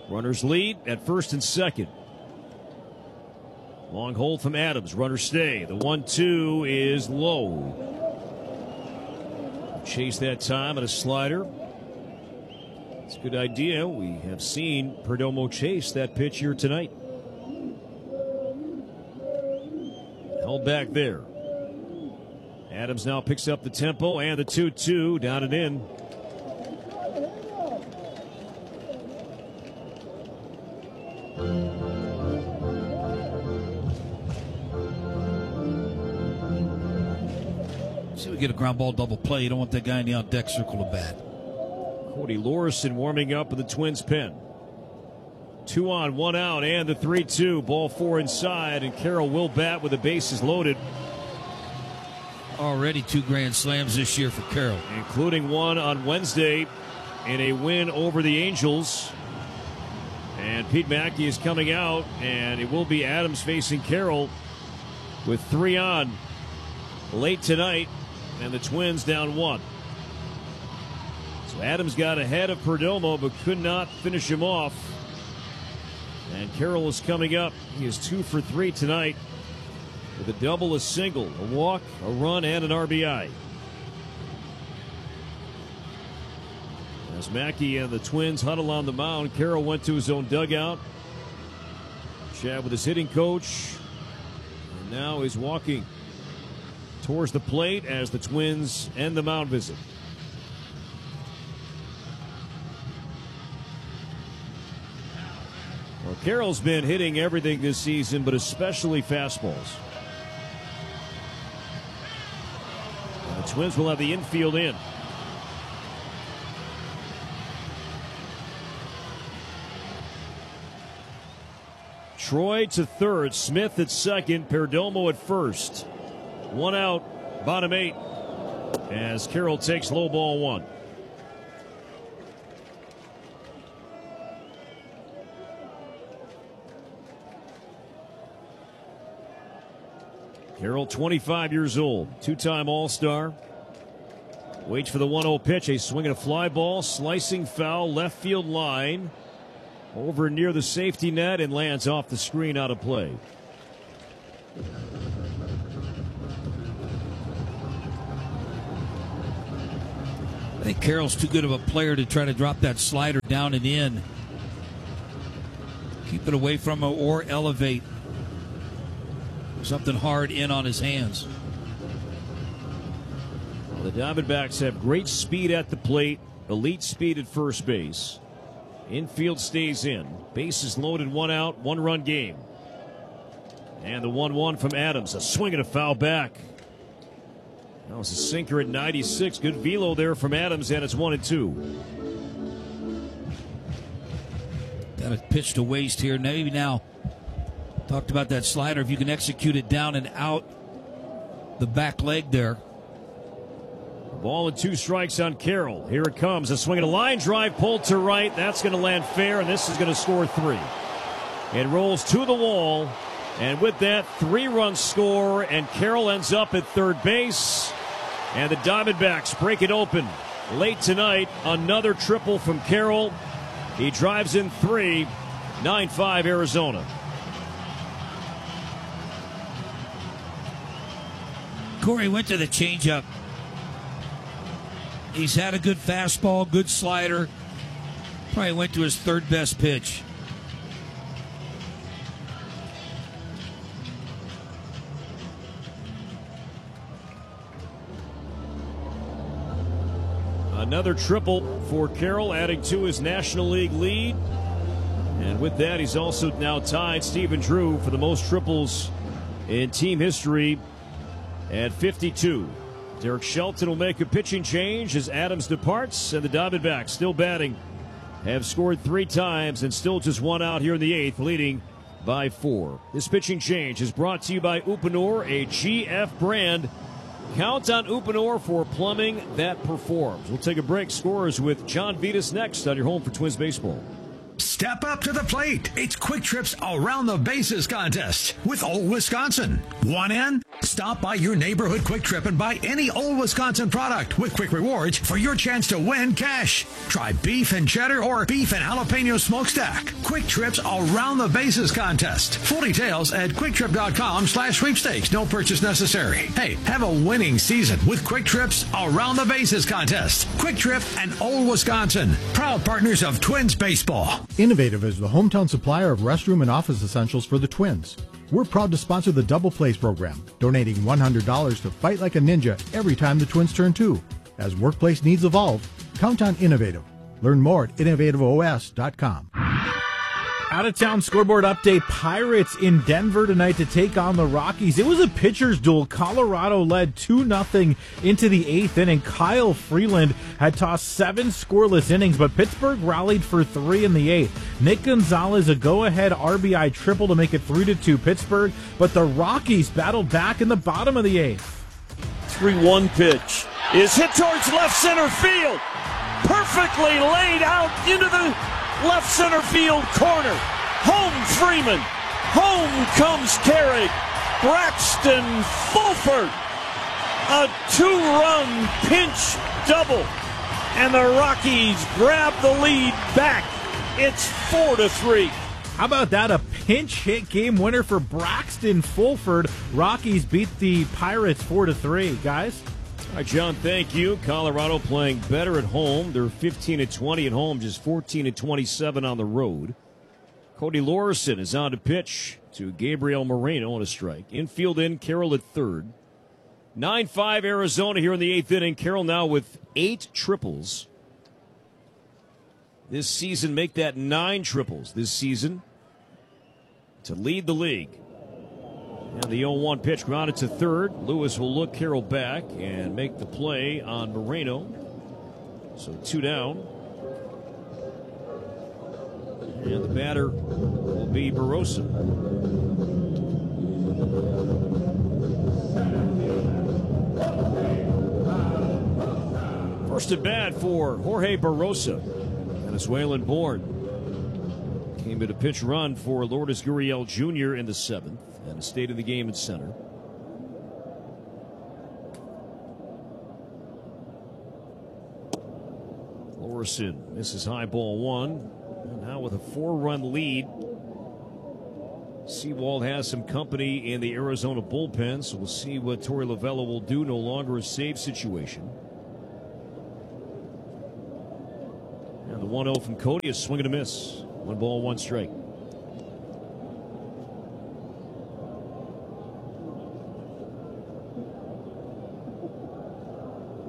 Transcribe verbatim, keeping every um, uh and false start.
Runners lead at first and second. Long hold from Adams. Runner stay. The one two is low. Chase that time at a slider. It's a good idea. We have seen Perdomo chase that pitch here tonight. Held back there. Adams now picks up the tempo and the two two down and in. See, we get a ground ball double play. You don't want that guy in the on deck circle to bat. Cody Lorison warming up in the Twins pen. Two on, one out, and the three two. Ball four inside, and Carroll will bat with the bases loaded. Already two grand slams this year for Carroll, including one on Wednesday in a win over the Angels. And Pete Mackey is coming out, and it will be Adams facing Carroll with three on late tonight, and the Twins down one. So Adams got ahead of Perdomo but could not finish him off. And Carroll is coming up. He is two for three tonight with a double, a single, a walk, a run, and an R B I. As Mackey and the Twins huddle on the mound, Carroll went to his own dugout. Chat with his hitting coach. And now he's walking towards the plate as the Twins end the mound visit. Well, Carroll's been hitting everything this season, but especially fastballs. And the Twins will have the infield in. Troy to third, Smith at second, Perdomo at first. One out, bottom eight, as Carroll takes low ball one. Carroll, twenty-five years old, two-time All-Star. Waits for the one oh pitch, a swing and a fly ball, slicing foul, left field line. Over near the safety net and lands off the screen out of play. I think Carroll's too good of a player to try to drop that slider down and in. Keep it away from him or elevate. Something hard in on his hands. Well, the Diamondbacks have great speed at the plate, elite speed at first base. Infield stays in. Bases loaded, one out, one run game. And the one one from Adams. A swing and a foul back. That was a sinker at ninety-six. Good velo there from Adams, and it's one and two. Got a pitch to waste here. Maybe now. Talked about that slider. If you can execute it down and out the back leg there. Ball and two strikes on Carroll. Here it comes. A swing and a line drive pulled to right. That's going to land fair, and this is going to score three. It rolls to the wall, and with that, three-run score, and Carroll ends up at third base. And the Diamondbacks break it open late tonight. Another triple from Carroll. He drives in three. nine five Arizona. Corey went to the changeup. He's had a good fastball, good slider. Probably went to his third best pitch. Another triple for Carroll, adding to his National League lead. And with that, he's also now tied Stephen Drew for the most triples in team history at fifty-two. Derek Shelton will make a pitching change as Adams departs, and the Diamondbacks, still batting, have scored three times and still just one out here in the eighth, leading by four. This pitching change is brought to you by Uponor, a G F brand. Count on Uponor for plumbing that performs. We'll take a break. Scores with John Vitas next on your home for Twins baseball. Step up to the plate. It's Quick Trip's Around the Bases contest with Old Wisconsin. One in, Stop by your neighborhood Quick Trip and buy any old Wisconsin product with Quick Rewards for your chance to win cash. Try beef and cheddar or beef and jalapeno smokestack. Quick Trip's Around the Bases contest. Full details at quicktrip.com slash sweepstakes. No purchase necessary. Hey, have a winning season with Quick Trip's Around the Bases contest. Quick Trip and Old Wisconsin, proud partners of Twins baseball. Innovative is the hometown supplier of restroom and office essentials for the Twins. We're proud to sponsor the Double Plays program, donating one hundred dollars to Fight Like a Ninja every time the Twins turn two. As workplace needs evolve, count on Innovative. Learn more at innovative O S dot com. Out-of-town scoreboard update. Pirates in Denver tonight to take on the Rockies. It was a pitcher's duel. Colorado led two nothing into the eighth inning. Kyle Freeland had tossed seven scoreless innings, but Pittsburgh rallied for three in the eighth. Nick Gonzalez, a go-ahead R B I triple to make it three to two Pittsburgh, but the Rockies battled back in the bottom of the eighth. three one pitch is hit towards left center field. Perfectly laid out into the left center field corner. Home Freeman. Home comes Carrick. Braxton Fulford. A two-run pinch double. And the Rockies grab the lead back. It's four to three. How about that? A pinch hit game winner for Braxton Fulford. Rockies beat the Pirates four to three, guys. All right, John, thank you. Colorado playing better at home. They're fifteen and twenty at home, just fourteen and twenty-seven on the road. Cody Lorison is on to pitch to Gabriel Moreno on a strike. Infield in, Carroll at third. nine five Arizona here in the eighth inning. Carroll now with eight triples. This season, make that nine triples this season to lead the league. And the oh one pitch grounded to third. Lewis will look Carroll back and make the play on Moreno. So two down. And the batter will be Barossa. First at bat for Jorge Barossa, Venezuelan-born. Came in a pinch run for Lourdes Gurriel Junior in the seventh and stayed in the game at center. Lorison misses high ball one. And now with a four-run lead, Sewald has some company in the Arizona bullpen, so we'll see what Torey Lovullo will do. No longer a save situation. And the one oh from Cody is swing and a miss. One ball, one strike.